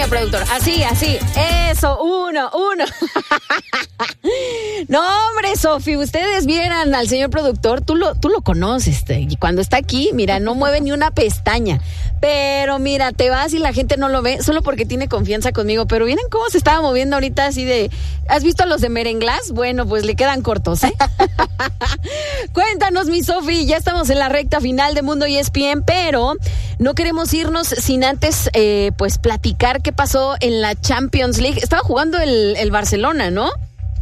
Productor, así, eso, uno. No, hombre, Sofi, ustedes vieran al señor productor, tú lo conoces, y cuando está aquí, mira, no mueve ni una pestaña, pero mira, te vas y la gente no lo ve, solo porque tiene confianza conmigo, pero miren cómo se estaba moviendo ahorita así de, ¿has visto a los de Merenglás? Bueno, pues le quedan cortos, ¿eh? Cuéntanos, mi Sofi, ya estamos en la recta final de Mundo ESPN, pero no queremos irnos sin antes, pues, platicar qué pasó en la Champions League. Estaba jugando el Barcelona, ¿no?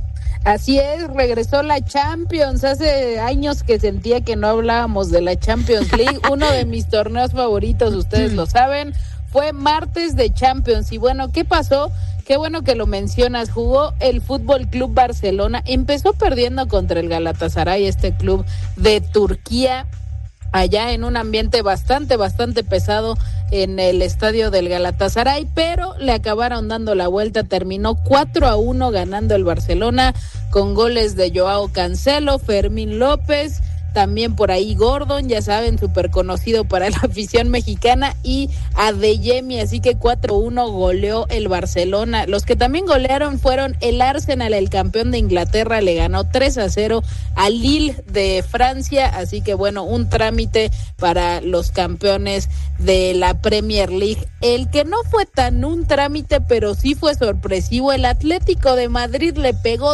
Así es, regresó la Champions. Hace años que sentía que no hablábamos de la Champions League. Uno de mis torneos favoritos, ustedes lo saben, fue martes de Champions. Y bueno, ¿qué pasó? Qué bueno que lo mencionas. Jugó el Fútbol Club Barcelona. Empezó perdiendo contra el Galatasaray, este club de Turquía, allá en un ambiente bastante pesado en el estadio del Galatasaray, pero le acabaron dando la vuelta. Terminó 4-1 ganando el Barcelona con goles de Joao Cancelo, Fermín López, también por ahí Gordon, ya saben, súper conocido para la afición mexicana, y Adeyemi, así que 4-1 goleó el Barcelona. Los que también golearon fueron el Arsenal, el campeón de Inglaterra, le ganó 3-0 al Lille de Francia, así que bueno, un trámite para los campeones de la Premier League. El que no fue tan un trámite, pero sí fue sorpresivo, el Atlético de Madrid le pegó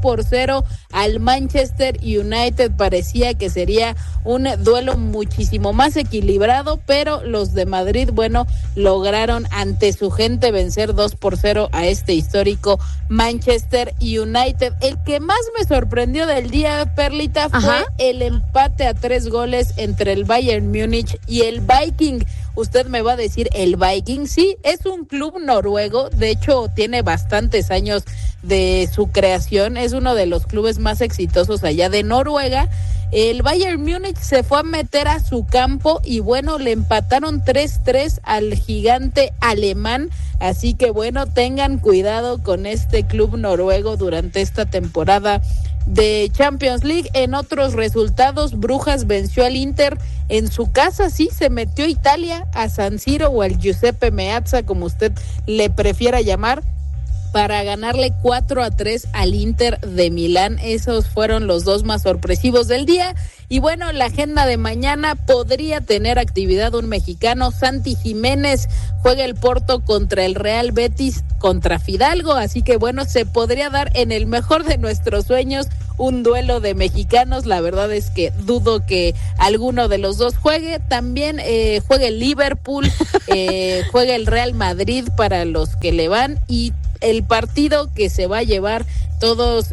2-0 al Manchester United. Parecía que sería un duelo muchísimo más equilibrado, pero los de Madrid, bueno, lograron ante su gente vencer 2-0 a este histórico Manchester United. El que más me sorprendió del día, Perlita, fue el empate a 3 goles entre el Bayern Múnich y el Viking. Usted me va a decir, ¿el Viking? Sí, es un club noruego, de hecho tiene bastantes años de su creación, es uno de los clubes más exitosos allá de Noruega. El Bayern Múnich se fue a meter a su campo y bueno, le empataron 3-3 al gigante alemán, así que bueno, tengan cuidado con este club noruego durante esta temporada de Champions League. En otros resultados, Brujas venció al Inter en su casa, sí, se metió Italia a San Siro o al Giuseppe Meazza, como usted le prefiera llamar, para ganarle 4-3 al Inter de Milán. Esos fueron los dos más sorpresivos del día. Y bueno, la agenda de mañana podría tener actividad un mexicano. Santi Jiménez juega el Porto contra el Real Betis contra Fidalgo, así que bueno, se podría dar en el mejor de nuestros sueños un duelo de mexicanos. La verdad es que dudo que alguno de los dos juegue. También juega el Liverpool, juega el Real Madrid para los que le van, y el partido que se va a llevar todos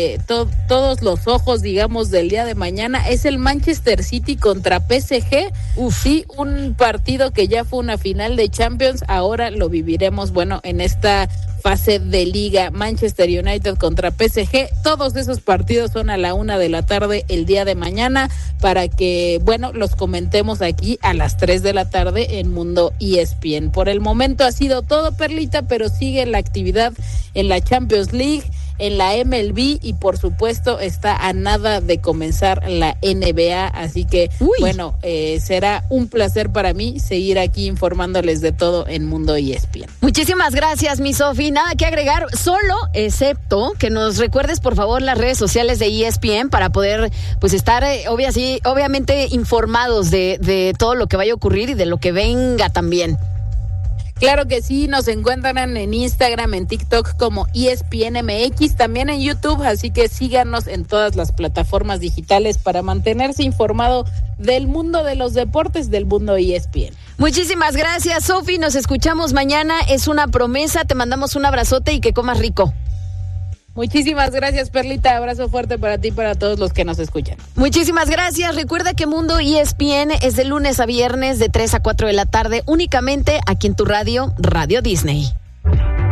los ojos, digamos, del día de mañana es el Manchester City contra PSG. Sí, un partido que ya fue una final de Champions, ahora lo viviremos, bueno, en esta fase de liga. Manchester United contra PSG, todos esos partidos son a la 1:00 p.m. el día de mañana, para que, bueno, los comentemos aquí a las 3:00 p.m. en Mundo ESPN. Por el momento ha sido todo, Perlita, pero sigue la actividad en la Champions League, en la MLB, y por supuesto está a nada de comenzar la NBA, así que bueno, será un placer para mí seguir aquí informándoles de todo en Mundo ESPN. Muchísimas gracias, mi Sofi, nada que agregar, solo excepto que nos recuerdes por favor las redes sociales de ESPN para poder pues estar obviamente informados de todo lo que vaya a ocurrir y de lo que venga también. Claro que sí, nos encuentran en Instagram, en TikTok como ESPNMX, también en YouTube, así que síganos en todas las plataformas digitales para mantenerse informado del mundo de los deportes, del Mundo ESPN. Muchísimas gracias, Sofi, nos escuchamos mañana, es una promesa, te mandamos un abrazote y que comas rico. Muchísimas gracias, Perlita. Abrazo fuerte para ti y para todos los que nos escuchan. Muchísimas gracias. Recuerda que Mundo ESPN es de lunes a viernes de 3 a 4 de la tarde, únicamente aquí en tu radio, Radio Disney.